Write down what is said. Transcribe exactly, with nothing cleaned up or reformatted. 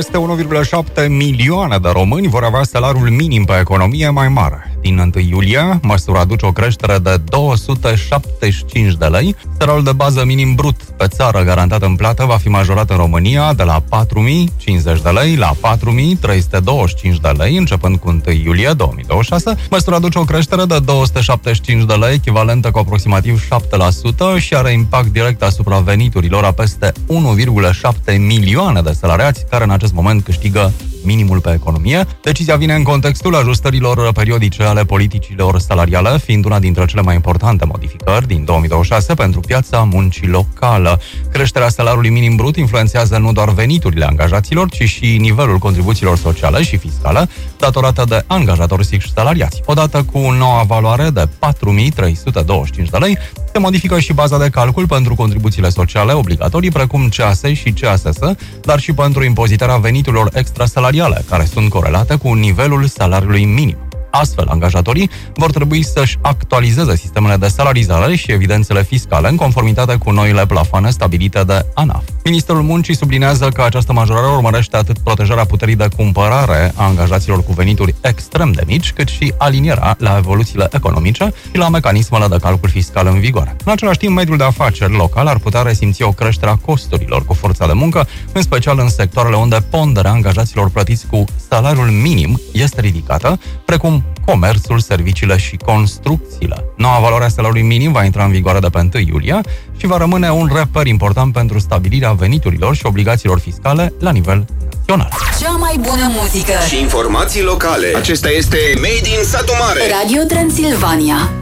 Peste unu virgulă șapte milioane de români vor avea salariul minim pe economie mai mare. Din întâi iulie, măsura aduce o creștere de două sute șaptezeci și cinci de lei. Salariul de bază minim brut pe țară garantat în plată va fi majorat în România de la patru mii cincizeci de lei la patru mii trei sute douăzeci și cinci de lei, începând cu întâi iulie două mii douăzeci și șase. Măsura aduce o creștere de două sute șaptezeci și cinci de lei, echivalentă cu aproximativ șapte la sută și are impact direct asupra veniturilor a peste unu virgulă șapte milioane de salariați care în acest moment câștigă minimul pe economie. Decizia vine în contextul ajustărilor periodice ale politicilor salariale, fiind una dintre cele mai importante modificări din două mii douăzeci și șase pentru piața muncii locală. Creșterea salariului minim brut influențează nu doar veniturile angajaților, ci și nivelul contribuțiilor sociale și fiscale datorată de angajatori și salariați. Odată cu noua valoare de patru mii trei sute douăzeci și cinci de lei, se modifică și baza de calcul pentru contribuțiile sociale obligatorii, precum C A S și C A S S, dar și pentru impozitarea veniturilor extrasalariale, care sunt corelate cu nivelul salariului minim. Astfel, angajatorii vor trebui să-și actualizeze sistemele de salarizare și evidențele fiscale în conformitate cu noile plafoane stabilite de ANAF. Ministerul Muncii sublinează că această majorare urmărește atât protejarea puterii de cumpărare a angajaților cu venituri extrem de mici, cât și alinierea la evoluțiile economice și la mecanismele de calcul fiscal în vigoare. În același timp, mediul de afaceri local ar putea resimți o creștere a costurilor cu forța de muncă, în special în sectoarele unde ponderea angajaților plătiți cu salariul minim este ridicată, precum comerțul, serviciile și construcțiile. Noua valoare a salariului minim va intra în vigoare de pe întâi iulie și va rămâne un reper important pentru stabilirea veniturilor și obligațiilor fiscale la nivel național. Cea mai bună muzică și informații locale. Acesta este Made in Satu Mare. Radio Transilvania.